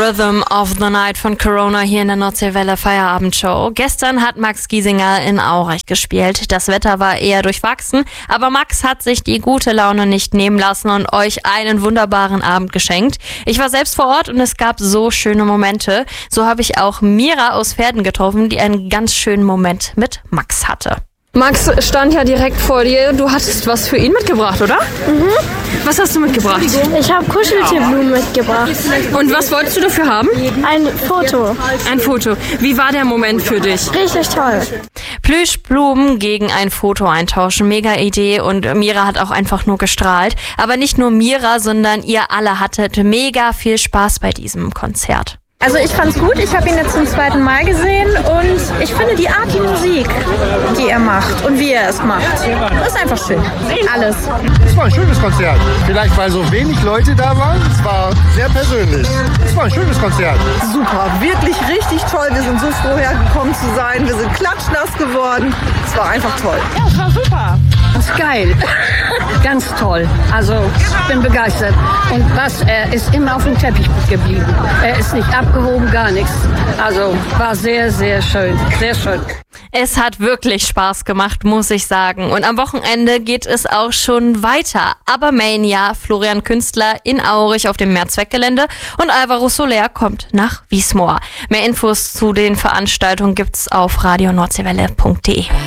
Rhythm of the Night von Corona hier in der Nordseewelle Feierabendshow. Gestern hat Max Giesinger in Aurich gespielt. Das Wetter war eher durchwachsen, aber Max hat sich die gute Laune nicht nehmen lassen und euch einen wunderbaren Abend geschenkt. Ich war selbst vor Ort und es gab so schöne Momente. So habe ich auch Mira aus Verden getroffen, die einen ganz schönen Moment mit Max hatte. Max stand ja direkt vor dir. Du hattest was für ihn mitgebracht, oder? Mhm. Was hast du mitgebracht? Ich habe Kuscheltierblumen mitgebracht. Und was wolltest du dafür haben? Ein Foto. Ein Foto. Wie war der Moment für dich? Richtig toll. Plüschblumen gegen ein Foto eintauschen. Mega Idee und Mira hat auch einfach nur gestrahlt. Aber nicht nur Mira, sondern ihr alle hattet mega viel Spaß bei diesem Konzert. Also ich fand's gut, ich habe ihn jetzt zum 2. Mal gesehen und ich finde die Art, die Musik, die er macht und wie er es macht, ist einfach schön. Alles. Es war ein schönes Konzert. Vielleicht, weil so wenig Leute da waren. Es war sehr persönlich. Es war ein schönes Konzert. Super, wirklich richtig toll. Wir sind so froh hergekommen zu sein. Wir sind klatschnass geworden. Es war einfach toll. Ja, es war super. Das ist geil. Ganz toll. Also, ich bin begeistert. Und er ist immer auf dem Teppich geblieben. Er ist nicht abgehoben, gar nichts. Also, war sehr, sehr schön. Sehr schön. Es hat wirklich Spaß gemacht, muss ich sagen. Und am Wochenende geht es auch schon weiter. Aber Mania, Florian Künstler in Aurich auf dem Mehrzweckgelände und Alvaro Soler kommt nach Wiesmoor. Mehr Infos zu den Veranstaltungen gibt's auf radionordsewelle.de.